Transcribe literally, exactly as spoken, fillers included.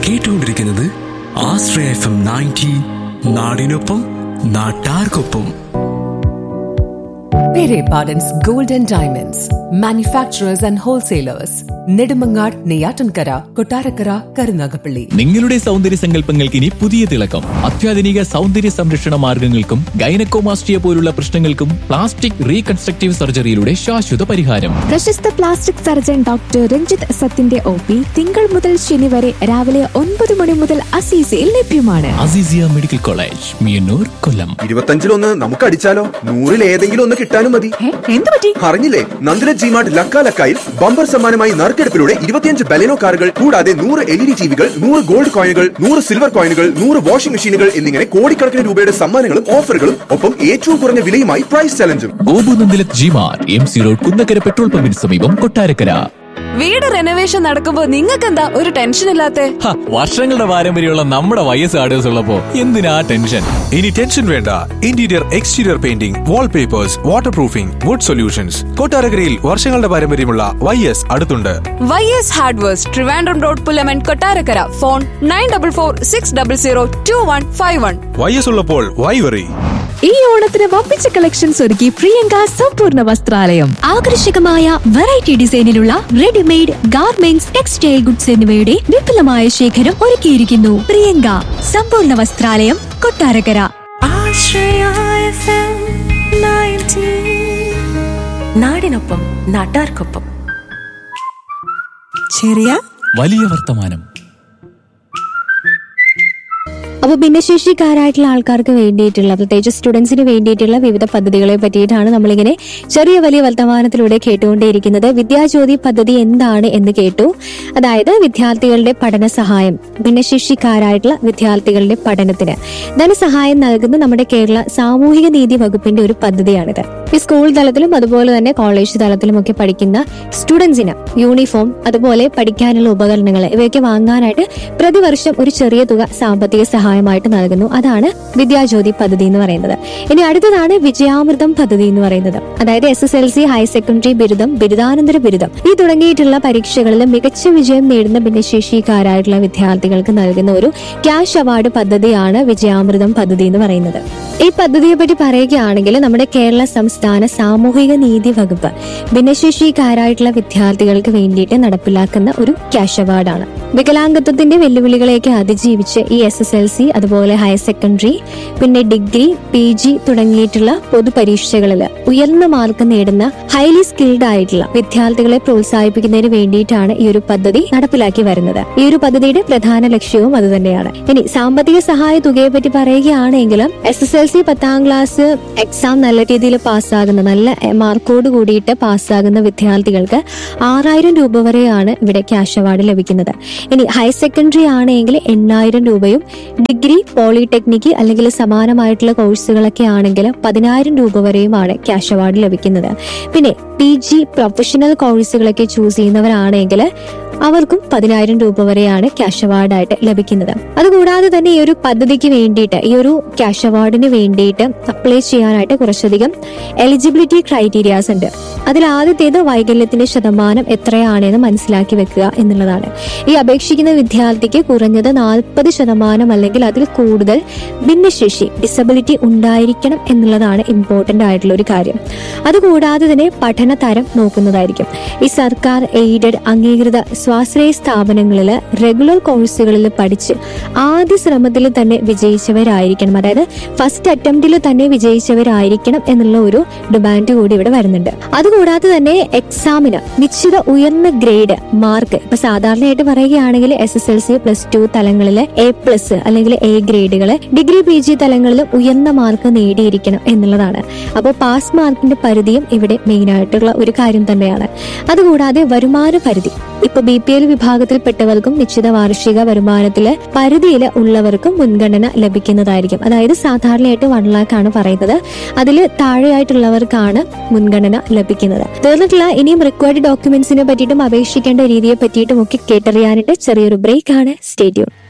കേട്ടുകൊണ്ടിരിക്കുന്നത് ആശ്രയ F M ninety, നാടിനൊപ്പം നാട്ടാർക്കൊപ്പം. Pere Pardon's Gold and Diamonds, manufacturers and wholesalers, Nedumangad, Neyyattinkara, Kottarakkara, Karunagappally. നിങ്ങളുടെ സൗന്ദര്യ സങ്കല്പങ്ങൾക്ക് ഇനി പുതിയ തിളക്കം. അത്യാധുനിക സൗന്ദര്യ സംരക്ഷണ മാർഗങ്ങൾക്കും ഗൈനക്കോമാസ്റ്റിയ പോലുള്ള പ്രശ്നങ്ങൾക്കും പ്ലാസ്റ്റിക് റീകൺസ്ട്രക്റ്റീവ് സർജറിയിലൂടെ ശാശ്വത പരിഹാരം. പ്രശസ്ത plastic surgeon doctor Ranjith സത്തിന്റെ O P തിങ്കൾ മുതൽ ശനി വരെ രാവിലെ ഒൻപത് മണി മുതൽ അസീസിയിൽ ലഭ്യമാണ്. അസീസിയ മെഡിക്കൽ കോളേജ്, മിയന്നൂർ, കൊല്ലം. ഇരുപത്തഞ്ചിലൊന്ന് നമുക്ക് അടിച്ചാലോ? നൂറിൽ ഏതെങ്കിലും ഒന്ന് കിട്ടാനും മതി. എന്ത് പറ്റി? അറിഞ്ഞില്ലേ, നന്ദില ജിമാർട്ട് ലക്ക ലക്കായിൽ ബമ്പർ സമ്മാനമായി നറുക്കെടുപ്പിലൂടെ ഇരുപത്തിയഞ്ച് ബലെനോ കാറുകൾ, കൂടാതെ നൂറ് എൽ ഇ ഡി ടിവികൾ, നൂറ് ഗോൾഡ് കോയിനുകൾ, നൂറ് സിൽവർ കോയിനുകൾ, നൂറ് വാഷിംഗ് മെഷീനുകൾ എന്നിങ്ങനെ കോടിക്കണക്കിന് രൂപയുടെ സമ്മാനങ്ങളും ഓഫറുകളും, ഒപ്പം ഏറ്റവും കുറഞ്ഞ വിലയുമായി price ചലഞ്ചും. Gopu Nandila G-Mart, M C road, Kunnakkara petrol പമ്പിന് സമീപം, കൊട്ടാരക്കര. വീട് റെനോവേഷൻ നടക്കുമ്പോ നിങ്ങൾക്കെന്താ ഒരു ടെൻഷൻ ഇല്ലാത്തെ? വർഷങ്ങളുടെ പാരമ്പര്യമുള്ള നമ്മുടെ വൈ എസ് ആർഡേഴ്സ് ഉള്ളപ്പോ എന്തിനാ ടെൻഷൻ? ഇനി ടെൻഷൻ വേണ്ട. Interior exterior painting, wallpapers, water proofing, would solutions. കൊട്ടാരക്കരയിൽ വർഷങ്ങളുടെ പാരമ്പര്യമുള്ള വൈ എസ് അടുത്തുണ്ട്. Y S hardwares, Trivandrum road, Pullaman, Kottarakkara. Phone nine double four six double zero to one five one. Y S ഉള്ളപ്പോൾ Y worry. ഈ ഓണത്തിന് വമ്പിച്ച കളക്ഷൻസ് ഒരുക്കി പ്രിയങ്ക സമ്പൂർണ്ണ വസ്ത്രാലയം. ആകർഷകമായ variety ഡിസൈനിലുള്ള readymade garments, textile goods എന്നിവയുടെ വിപുലമായ ശേഖരം ഒരുക്കിയിരിക്കുന്നു. പ്രിയങ്ക സമ്പൂർണ്ണ വസ്ത്രാലയം, കൊട്ടാരക്കര. നാടിനൊപ്പം നാട്ടാർക്കൊപ്പം. ചെറിയ വലിയ വർത്തമാനം. അപ്പൊ ഭിന്നശേഷിക്കാരായിട്ടുള്ള ആൾക്കാർക്ക് വേണ്ടിയിട്ടുള്ള, പ്രത്യേകിച്ച് സ്റ്റുഡൻസിന് വേണ്ടിയിട്ടുള്ള വിവിധ പദ്ധതികളെ പറ്റിയിട്ടാണ് നമ്മളിങ്ങനെ ചെറിയ വലിയ വർത്തമാനത്തിലൂടെ കേട്ടുകൊണ്ടേയിരിക്കുന്നത്. വിദ്യാജ്യോതി പദ്ധതി എന്താണ് എന്ന് കേട്ടു. അതായത് വിദ്യാർത്ഥികളുടെ പഠന സഹായം, ഭിന്നശേഷിക്കാരായിട്ടുള്ള വിദ്യാർത്ഥികളുടെ പഠനത്തിന് ധനസഹായം നൽകുന്ന നമ്മുടെ കേരള സാമൂഹിക നീതി വകുപ്പിന്റെ ഒരു പദ്ധതിയാണിത്. ഈ സ്കൂൾ തലത്തിലും അതുപോലെ തന്നെ കോളേജ് തലത്തിലും ഒക്കെ പഠിക്കുന്ന സ്റ്റുഡൻസിന് യൂണിഫോം, അതുപോലെ പഠിക്കാനുള്ള ഉപകരണങ്ങൾ ഇവയൊക്കെ വാങ്ങാനായിട്ട് പ്രതിവർഷം ഒരു ചെറിയ തുക സാമ്പത്തിക സഹായമായിട്ട് നൽകുന്നു. അതാണ് വിദ്യാജ്യോതി പദ്ധതി എന്ന് പറയുന്നത്. ഇനി അടുത്തതാണ് വിജയാമൃതം പദ്ധതി എന്ന് പറയുന്നത്. അതായത് S S L C, higher secondary ബിരുദം, ബിരുദാനന്തര ബിരുദം ഈ തുടങ്ങിയിട്ടുള്ള പരീക്ഷകളിൽ മികച്ച വിജയം നേടുന്ന ഭിന്നശേഷിക്കാരായിട്ടുള്ള വിദ്യാർത്ഥികൾക്ക് നൽകുന്ന ഒരു ക്യാഷ് അവാർഡ് പദ്ധതിയാണ് വിജയാമൃതം പദ്ധതി എന്ന് പറയുന്നത്. ഈ പദ്ധതിയെ പറ്റി പറയുകയാണെങ്കിൽ നമ്മുടെ കേരള സംസ്ഥാന സാമൂഹിക നീതി വകുപ്പ് ഭിന്നശേഷിക്കാരായിട്ടുള്ള വിദ്യാർത്ഥികൾക്ക് വേണ്ടിയിട്ട് നടപ്പിലാക്കുന്ന ഒരു ക്യാഷ് അവാർഡാണ്. വികലാംഗത്വത്തിന്റെ വെല്ലുവിളികളെയൊക്കെ അതിജീവിച്ച് ഈ എസ് എസ് എൽ സി, അതുപോലെ ഹയർ സെക്കൻഡറി, പിന്നെ ഡിഗ്രി, പി ജി തുടങ്ങിയിട്ടുള്ള പൊതുപരീക്ഷകളിൽ ഉയർന്ന മാർക്ക് നേടുന്ന ഹൈലി സ്കിൽഡ് ആയിട്ടുള്ള വിദ്യാർത്ഥികളെ പ്രോത്സാഹിപ്പിക്കുന്നതിന് വേണ്ടിയിട്ടാണ് ഈ ഒരു പദ്ധതി നടപ്പിലാക്കി വരുന്നത്. ഈ ഒരു പദ്ധതിയുടെ പ്രധാന ലക്ഷ്യവും അത് തന്നെയാണ്. ഇനി സാമ്പത്തിക സഹായ തുകയെ പറ്റി പറയുകയാണെങ്കിൽ എസ് എസ് എൽ സി പത്താം ക്ലാസ് എക്സാം നല്ല രീതിയിൽ പാസ്സാകുന്ന, നല്ല മാർക്കോട് കൂടിയിട്ട് പാസ്സാകുന്ന വിദ്യാർത്ഥികൾക്ക് ആറായിരം രൂപ വരെയാണ് ഇവിടെ ക്യാഷ് അവാർഡ് ലഭിക്കുന്നത്. ഇനി ഹയർ സെക്കൻഡറി ആണെങ്കിൽ എണ്ണായിരം രൂപയും, ഡിഗ്രി, പോളിടെക്നിക് അല്ലെങ്കിൽ സമാനമായിട്ടുള്ള കോഴ്സുകളൊക്കെ ആണെങ്കിൽ പതിനായിരം രൂപ വരെയുമാണ് ക്യാഷ് അവാർഡ് ലഭിക്കുന്നത്. പിന്നെ പി ജി പ്രൊഫഷണൽ കോഴ്സുകളൊക്കെ ചൂസ് ചെയ്യുന്നവരാണെങ്കിൽ അവർക്കും പതിനായിരം രൂപ വരെയാണ് ക്യാഷ് അവാർഡായിട്ട് ലഭിക്കുന്നത്. അതുകൂടാതെ തന്നെ ഈ ഒരു പദ്ധതിക്ക് വേണ്ടിയിട്ട്, ഈ ഒരു ക്യാഷ് അവാർഡിന് വേണ്ടിയിട്ട് അപ്ലൈ ചെയ്യാനായിട്ട് കുറച്ചധികം എലിജിബിലിറ്റി ക്രൈറ്റീരിയാസ് ഉണ്ട്. അതിൽ ആദ്യത്തേത് വൈകല്യത്തിന്റെ ശതമാനം എത്രയാണെന്ന് മനസ്സിലാക്കി വെക്കുക എന്നുള്ളതാണ്. ഈ അപേക്ഷിക്കുന്ന വിദ്യാർത്ഥിക്ക് കുറഞ്ഞത് നാൽപ്പത് ശതമാനം അല്ലെങ്കിൽ അതിൽ കൂടുതൽ ഭിന്നശേഷി, ഡിസബിലിറ്റി ഉണ്ടായിരിക്കണം എന്നുള്ളതാണ് ഇമ്പോർട്ടന്റ് ആയിട്ടുള്ള ഒരു കാര്യം. അതുകൂടാതെ തന്നെ പഠന തരം നോക്കുന്നതായിരിക്കും. ഈ സർക്കാർ എയ്ഡഡ് അംഗീകൃത സ്വാശ്രയ സ്ഥാപനങ്ങളിൽ റെഗുലർ കോഴ്സുകളിൽ പഠിച്ച് ആദ്യ ശ്രമത്തിൽ തന്നെ വിജയിച്ചവരായിരിക്കണം. അതായത് ഫസ്റ്റ് അറ്റംപ്റ്റിൽ തന്നെ വിജയിച്ചവരായിരിക്കണം എന്നുള്ള ഒരു ഡിമാൻഡ് കൂടി ഇവിടെ വരുന്നുണ്ട്. അതുകൂടാതെ തന്നെ എക്സാമിന് നിശ്ചിത ഉയർന്ന ഗ്രേഡ് മാർക്ക്, ഇപ്പൊ സാധാരണയായിട്ട് പറയുകയാണെങ്കിൽ S S L C, plus two തലങ്ങളിൽ എ പ്ലസ് അല്ലെങ്കിൽ എ ഗ്രേഡുകൾ, ഡിഗ്രി, പി ജി തലങ്ങളിൽ ഉയർന്ന മാർക്ക് നേടിയിരിക്കണം എന്നുള്ളതാണ്. അപ്പോൾ പാസ് മാർക്കിന്റെ പരിധിയും ഇവിടെ മെയിൻ ആയിട്ടുള്ള ഒരു കാര്യം തന്നെയാണ്. അതുകൂടാതെ വരുമാന പരിധി, ഇപ്പൊ ബി പി എൽ വിഭാഗത്തിൽപ്പെട്ടവർക്കും നിശ്ചിത വാർഷിക വരുമാനത്തില് പരിധിയിൽ ഉള്ളവർക്കും മുൻഗണന ലഭിക്കുന്നതായിരിക്കും. അതായത് സാധാരണയായിട്ട് വൺ ലാക്ക് ആണ് പറയുന്നത്, അതിൽ താഴെയായിട്ടുള്ളവർക്കാണ് മുൻഗണന ലഭിക്കുന്നത്. തീർന്നിട്ടുള്ള ഇനിയും റിക്വയർഡ് ഡോക്യുമെന്റ്സിനെ പറ്റിയിട്ടും അപേക്ഷിക്കേണ്ട രീതിയെ പറ്റിയിട്ടും ഒക്കെ കേട്ടറിയാനായിട്ട് ചെറിയൊരു ബ്രേക്ക് ആണ്. Stay tune.